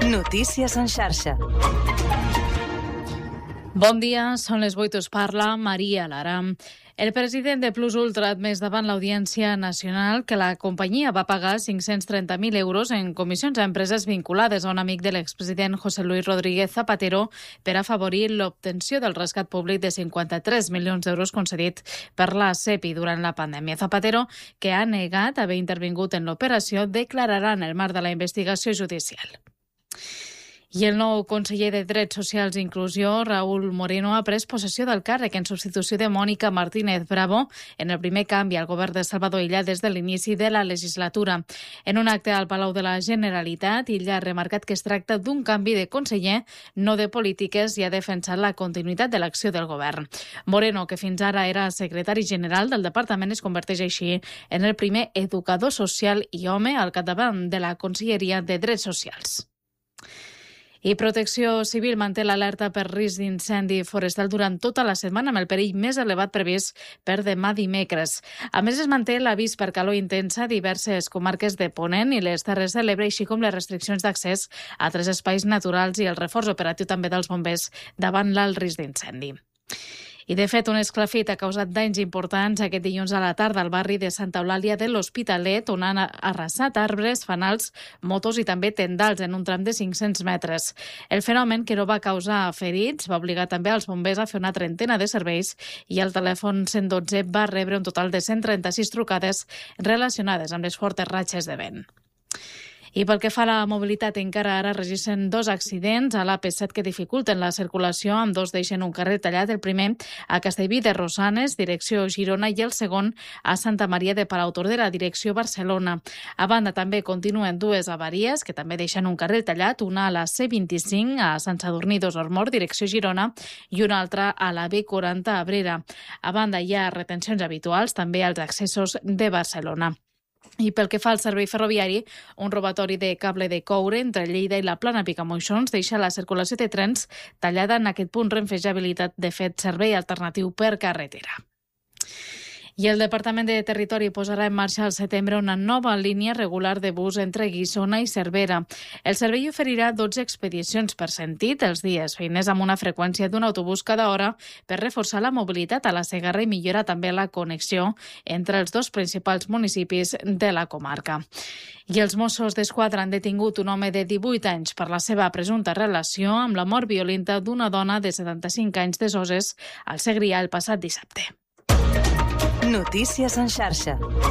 Notícies en xarxa. Bon dia, són les 8, us parla Maria Lara. El president de Plus Ultra ha admès davant l'Audiència Nacional que la companyia va pagar 530.000 euros en comissions a empreses vinculades a un amic de l'expresident José Luis Rodríguez Zapatero per afavorir l'obtenció del rescat públic de 53 milions d'euros concedit per la CEPI durant la pandèmia. Zapatero, que ha negat haver intervingut en l'operació, declararà en el marc de la investigació judicial. I el nou conseller de Drets Socials i Inclusió, Raúl Moreno, ha pres possessió del càrrec en substitució de Mónica Martínez Bravo en el primer canvi al govern de Salvador Illa des de l'inici de la legislatura. En un acte al Palau de la Generalitat, Illa ha remarcat que es tracta d'un canvi de conseller, no de polítiques, i ha defensat la continuïtat de l'acció del govern. Moreno, que fins ara era secretari general del departament, es converteix així en el primer educador social i home al capdavant de la Conselleria de Drets Socials. I Protecció Civil manté l'alerta per risc d'incendi forestal durant tota la setmana, amb el perill més elevat previst per demà dimecres. A més, es manté l'avís per calor intensa a diverses comarques de Ponent i les Terres de l'Ebre, així com les restriccions d'accés a altres espais naturals i el reforç operatiu també dels bombers davant l'alt risc d'incendi. I, de fet, un esclafit ha causat danys importants aquest dilluns a la tarda al barri de Santa Eulàlia de l'Hospitalet, on han arrasat arbres, fanals, motos i també tendals en un tram de 500 metres. El fenomen, que no va causar ferits, va obligar també als bombers a fer una trentena de serveis i el telèfon 112 va rebre un total de 136 trucades relacionades amb les fortes ratxes de vent. I pel que fa a la mobilitat, encara ara registren 2 accidents a l'AP7 que dificulten la circulació, amb 2 deixen un carrer tallat, el primer a Castellví de Rosanes, direcció Girona, i el segon a Santa Maria de Palautordera, direcció Barcelona. A banda, també continuen 2 avaries que també deixen un carrer tallat, una a la C25 a Sant Sadurní d'Osormort, direcció Girona, i una altra a la B40 a Abrera. A banda, hi ha retencions habituals també als accessos de Barcelona. I pel que fa al servei ferroviari, un robatori de cable de coure entre Lleida i la Plana Picamoixons deixa la circulació de trens tallada en aquest punt. Renfe ja ha habilitat, de fet, servei alternatiu per carretera. I el Departament de Territori posarà en marxa al setembre una nova línia regular de bus entre Guissona i Cervera. El servei oferirà 12 expedicions per sentit els dies feiners amb una freqüència d'un autobús cada hora per reforçar la mobilitat a la Segarra i millorar també la connexió entre els 2 principals municipis de la comarca. I els Mossos d'Esquadra han detingut un home de 18 anys per la seva presumpta relació amb la mort violenta d'una dona de 75 anys de Soses al Segrià el passat dissabte. Notícies en xarxa.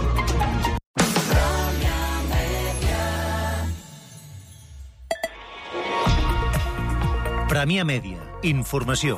Premià Mèdia. Informació.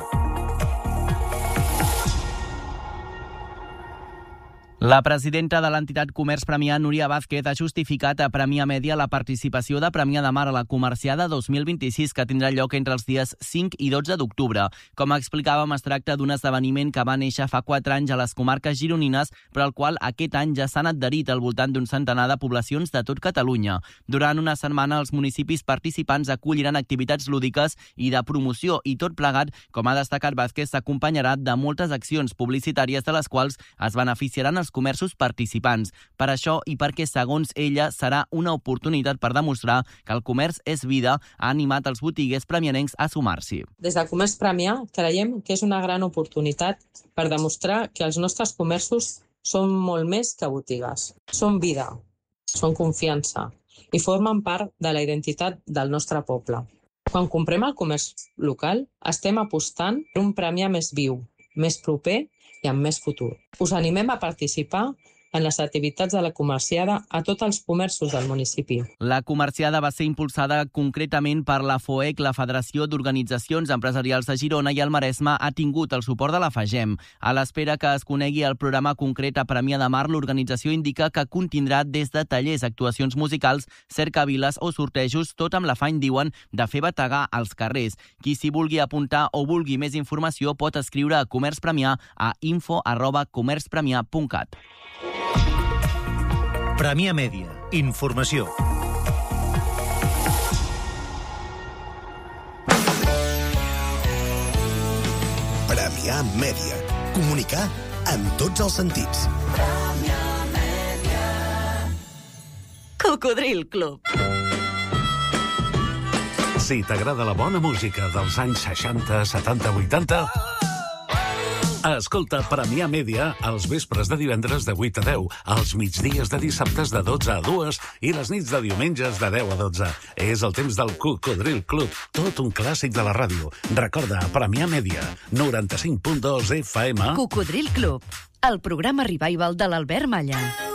La presidenta de l'entitat Comerç Premià, Núria Vázquez, ha justificat a Premià Mèdia la participació de Premià de Mar a la Comerciada 2026, que tindrà lloc entre els dies 5 i 12 d'octubre. Com explicàvem, es tracta d'un esdeveniment que va néixer fa 4 anys a les comarques gironines, però al qual aquest any ja s'han adherit al voltant d'un centenar de poblacions de tot Catalunya. Durant una setmana, els municipis participants acolliran activitats lúdiques i de promoció, i tot plegat, com ha destacat Vázquez, s'acompanyarà de moltes accions publicitàries de les quals es beneficiaran els comerços participants. Per això, i perquè segons ella serà una oportunitat per demostrar que el comerç és vida, ha animat els botiguers premianencs a sumar-s'hi. Des del Comerç Premià creiem que és una gran oportunitat per demostrar que els nostres comerços són molt més que botigues. Són vida, són confiança i formen part de la identitat del nostre poble. Quan comprem al comerç local, estem apostant per un Premià més viu, més proper i amb més futur. Us animem a participar en les activitats de la Comerciada a tots els comerços del municipi. La Comerciada va ser impulsada concretament per la FOEC, la Federació d'Organitzacions Empresarials de Girona, i el Maresme ha tingut el suport de la FAGEM. A l'espera que es conegui el programa concret a Premià de Mar, l'organització indica que contindrà des de tallers, actuacions musicals, cercaviles o sortejos, tot amb l'afany, diuen, de fer bategar als carrers. Qui s'hi vulgui apuntar o vulgui més informació pot escriure a Comerç Premià a info@comerçpremià.cat. Premià Mèdia. Informació. Premià Mèdia. Comunicar en tots els sentits. Premià Mèdia. Cocodril Club. Si t'agrada la bona música dels anys 60, 70, 80... Escolta Premià Mèdia els vespres de divendres de 8 a 10, els migdies de dissabtes de 12 a 2 i les nits de diumenges de 10 a 12. És el temps del Cocodril Club, tot un clàssic de la ràdio. Recorda, Premià Mèdia, 95.2 FM. Cocodril Club, el programa revival de l'Albert Malla.